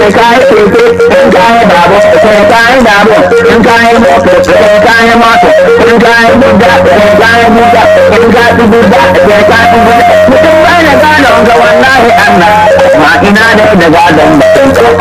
sai ka yi keke in ka yi babu sai ka yi babu in ka yi moto sai ka yi moto in ka yi buga sai ka yi buga in ka yi buga sai ka yi buga mutum bai da gadon ga wallahi Allah ma ina da gadon